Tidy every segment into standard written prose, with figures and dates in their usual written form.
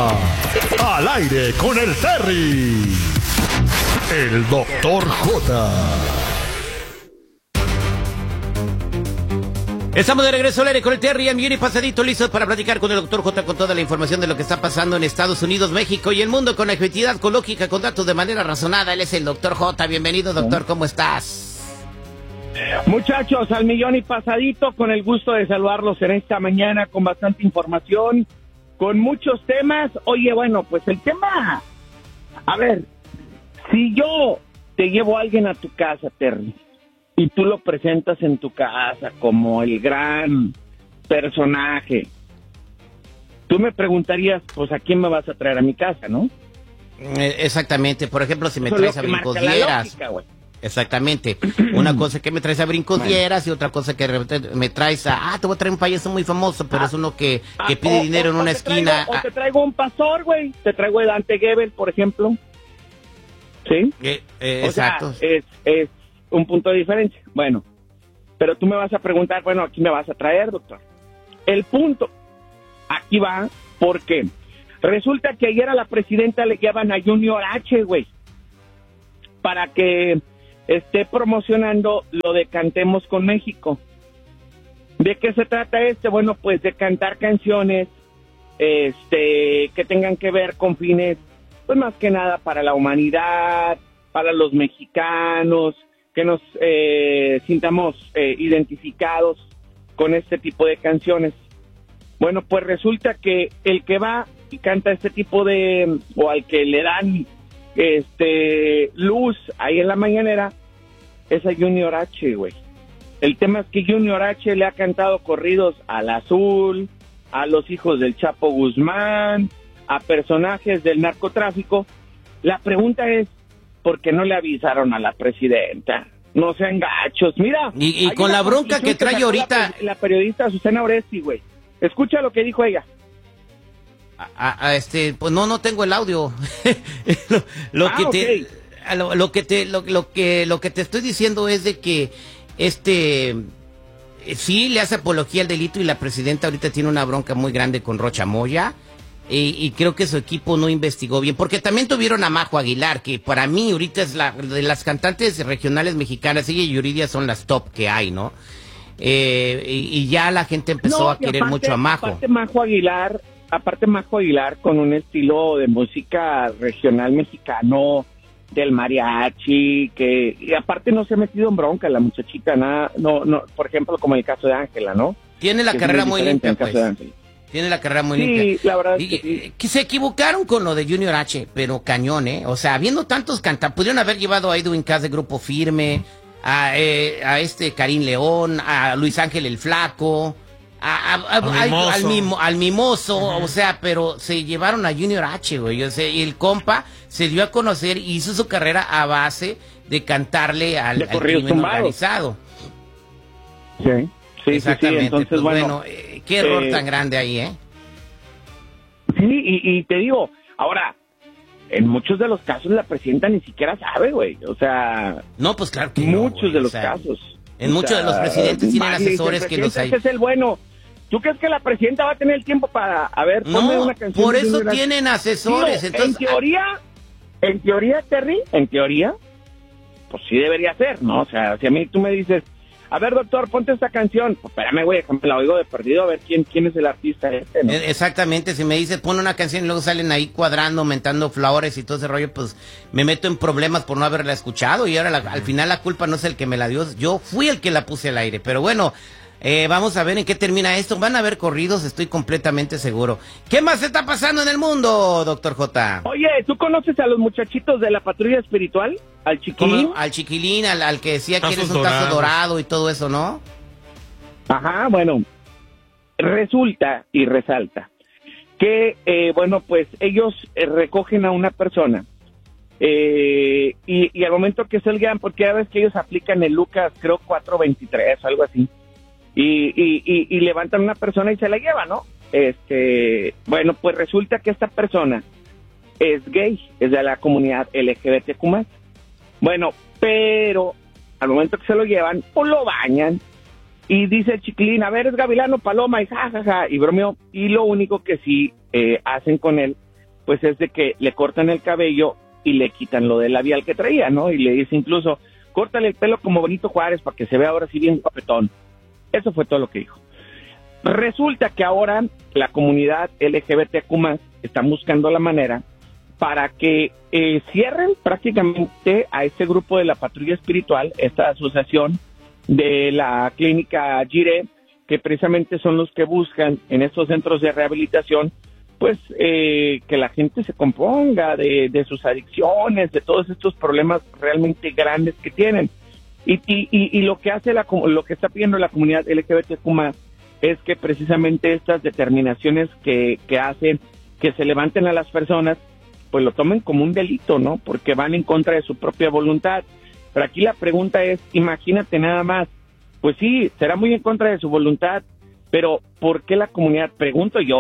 Al aire con el Terry. El Doctor J. Estamos de regreso al aire con el Terry, bien y pasadito, listos para platicar con el Doctor J con toda la información de lo que está pasando en Estados Unidos, México y el mundo, con objetividad, con lógica, con datos de manera razonada. Él es el Doctor J. Bienvenido, doctor, ¿cómo estás? Muchachos, al millón y pasadito, con el gusto de saludarlos en esta mañana con bastante información, con muchos temas. Oye, bueno, pues el tema, a ver, si yo te llevo a alguien a tu casa, Terry, y tú lo presentas en tu casa como el gran personaje, tú me preguntarías, pues, ¿a quién me vas a traer a mi casa, no? Exactamente, por ejemplo, si me traes a Brincos Dieras. Exactamente, una cosa que me traes a Brincos Dieras y otra cosa que me traes a, te voy a traer un payaso muy famoso, pero es uno que pide dinero en una esquina. O te traigo un pastor, güey, te traigo a Dante Gebel, por ejemplo. ¿Sí? Exacto. O sea, es un punto de diferencia. Bueno, pero tú me vas a preguntar, bueno, ¿aquí me vas a traer, doctor? El punto, aquí va, porque resulta que ayer a la presidenta le llevan a Junior H, güey, para que esté promocionando lo de Cantemos con México. ¿De qué se trata Bueno, pues de cantar canciones que tengan que ver con fines, pues más que nada para la humanidad, para los mexicanos, que nos sintamos identificados con este tipo de canciones. Bueno, pues resulta que el que va y canta este tipo de, o al que le dan luz ahí en la mañanera, es a Junior H, güey. El tema es que Junior H le ha cantado corridos al Azul, a los hijos del Chapo Guzmán, a personajes del narcotráfico. La pregunta es, ¿por qué no le avisaron a la presidenta? No sean gachos, mira. Y con la bronca que trae ahorita la periodista Susana Oresti, güey. Escucha lo que dijo ella. Pues no tengo el audio. lo que te estoy diciendo es de que sí le hace apología al delito y la presidenta ahorita tiene una bronca muy grande con Rocha Moya. Y creo que su equipo no investigó bien, porque también tuvieron a Majo Aguilar, que para mí ahorita es de las cantantes regionales mexicanas, ella y Yuridia son las top que hay, ¿no? Y ya la gente empezó a querer mucho a Majo. Aparte Majo Aguilar con un estilo de música regional mexicano, del mariachi, y aparte no se ha metido en bronca la muchachita, nada, no, por ejemplo, como el caso de Ángela, ¿no? Tiene la carrera muy limpia, pues. Tiene la carrera muy limpia. Sí, la verdad es que sí. Que se equivocaron con lo de Junior H, pero cañón, ¿eh? O sea, habiendo tantos cantantes, pudieron haber llevado a Edwin Cass de Grupo Firme, a Karim León, a Luis Ángel el Flaco, al Mimoso, o sea, pero se llevaron a Junior H, güey. O sea, y el compa se dio a conocer y hizo su carrera a base de cantarle al crimen organizado. Sí. Exactamente. Sí, entonces, pues, bueno, qué error tan grande ahí, ¿eh? Sí, y te digo, ahora, en muchos de los casos la presidenta ni siquiera sabe, güey, o sea... No, pues claro que muchos de los casos. En muchos de los presidentes tienen asesores que los hay. Ese es el bueno. ¿Tú crees que la presidenta va a tener el tiempo para, ponme una canción? Por eso tienen asesores. No, entonces, en teoría, Terry, pues sí debería ser, ¿no? O sea, si a mí tú me dices, a ver, doctor, ponte esta canción, pues espérame, güey, me la oigo de perdido, a ver quién es el artista ¿no? Exactamente, si me dices, pon una canción y luego salen ahí cuadrando, aumentando flores y todo ese rollo, pues me meto en problemas por no haberla escuchado y ahora al final la culpa no es el que me la dio, yo fui el que la puse al aire, pero bueno... vamos a ver en qué termina esto. Van a haber corridos, estoy completamente seguro. ¿Qué más está pasando en el mundo, doctor J? Oye, ¿tú conoces a los muchachitos de la patrulla espiritual? ¿Al Chiquilín? Al Chiquilín, al que decía que eres un tazo dorado y todo eso, ¿no? Ajá, bueno, resulta y resalta que, bueno, pues ellos recogen a una persona y al momento que salgan, porque ya ves que ellos aplican el Lucas, creo 4:23, algo así. Y levantan a una persona y se la llevan, ¿no? Bueno, pues resulta que esta persona es gay, es de la comunidad LGBTQ+. Bueno, pero al momento que se lo llevan, pues lo bañan y dice el Chiquilín, a ver, es Gavilano Paloma, y jajaja, y bromeó. Y lo único que sí hacen con él pues es de que le cortan el cabello y le quitan lo del labial que traía, ¿no? Y le dice incluso, córtale el pelo como Benito Juárez para que se vea ahora sí bien guapetón. Eso fue todo lo que dijo. Resulta que ahora la comunidad LGBTQ+, están buscando la manera para que cierren prácticamente a este grupo de la Patrulla Espiritual, esta asociación de la clínica Jiré, que precisamente son los que buscan en estos centros de rehabilitación, pues que la gente se componga de sus adicciones, de todos estos problemas realmente grandes que tienen. Y lo que hace lo que está pidiendo la comunidad LGBTQ+, es que precisamente estas determinaciones que hacen que se levanten a las personas, pues lo tomen como un delito, ¿no? Porque van en contra de su propia voluntad. Pero aquí la pregunta es, imagínate nada más, pues sí, será muy en contra de su voluntad, pero ¿por qué la comunidad? Pregunto yo,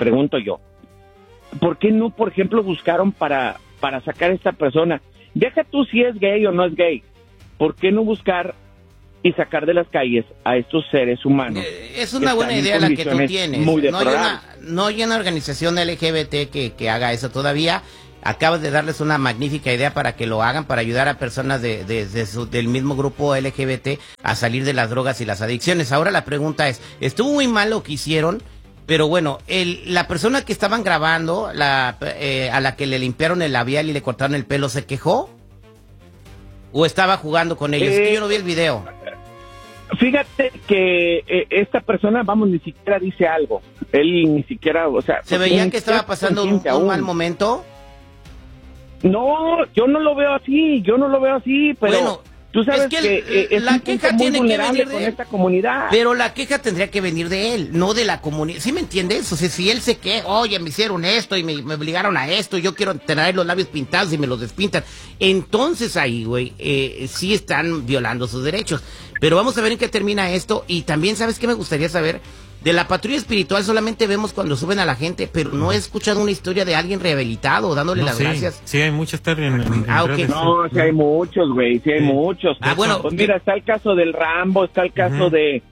¿por qué no, por ejemplo, buscaron para sacar a esta persona? Deja tú si es gay o no es gay. ¿Por qué no buscar y sacar de las calles a estos seres humanos? Es una buena idea la que tú tienes. No hay una organización LGBT que haga eso todavía. Acabas de darles una magnífica idea para que lo hagan, para ayudar a personas del mismo grupo LGBT a salir de las drogas y las adicciones. Ahora la pregunta es, estuvo muy mal lo que hicieron, pero bueno, la persona que estaban grabando, a la que le limpiaron el labial y le cortaron el pelo, ¿se quejó? ¿O estaba jugando con ellos? Es que yo no vi el video. Fíjate que esta persona, ni siquiera dice algo. Él ni siquiera, o sea... ¿Se veía que estaba pasando un mal momento? No, yo no lo veo así, pero... Bueno, tú sabes que la queja tiene que venir con esta comunidad. Pero la queja tendría que venir de él, no de la comunidad. ¿Sí me entiendes? O sea, si él se queja, oye, me hicieron esto y me obligaron a esto, yo quiero tener los labios pintados y me los despintan. Entonces ahí, güey, sí están violando sus derechos. Pero vamos a ver en qué termina esto. Y también, ¿sabes qué me gustaría saber? De la Patrulla Espiritual solamente vemos cuando suben a la gente, pero no he escuchado una historia de alguien rehabilitado, dándole las gracias. Sí, hay muchas historias en okay. No, sí hay muchos, güey, sí hay muchos. Bueno. Pues mira, está el caso del Rambo, está el caso del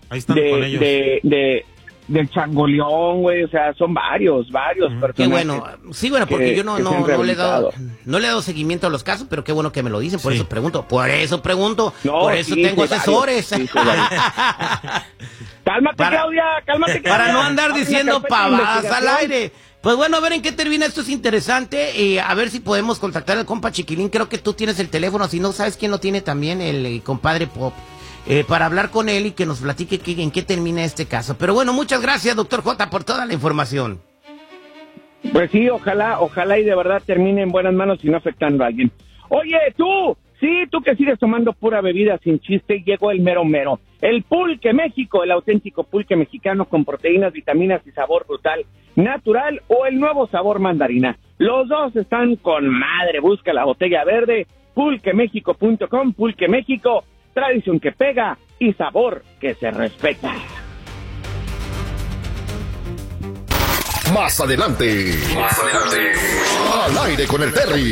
Changoleón, güey, o sea, son varios personajes. Qué bueno, sí, bueno, porque yo no le he dado seguimiento a los casos, pero qué bueno que me lo dicen, por eso pregunto, por eso tengo asesores. Sí, Cálmate, Claudia, cálmate. Para no andar diciendo pavadas al aire. Pues bueno, a ver en qué termina, esto es interesante, a ver si podemos contactar al compa Chiquilín, creo que tú tienes el teléfono, si no sabes quién lo tiene también, el compadre Pop, para hablar con él y que nos platique en qué termina este caso. Pero bueno, muchas gracias, doctor J, por toda la información. Pues sí, ojalá y de verdad termine en buenas manos y no afectando a alguien. Oye, tú que sigues tomando pura bebida sin chiste, llegó el mero. El Pulque México, el auténtico pulque mexicano con proteínas, vitaminas y sabor brutal, natural, o el nuevo sabor mandarina. Los dos están con madre. Busca la botella verde, pulquemexico.com. Pulque México, tradición que pega y sabor que se respeta. Más adelante. Al aire con el Terry.